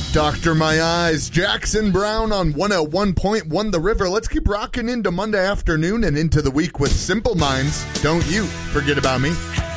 Doctor My Eyes, Jackson Brown on 101.1 The River. Let's keep rocking into Monday afternoon and into the week with Simple Minds. Don't you forget about me.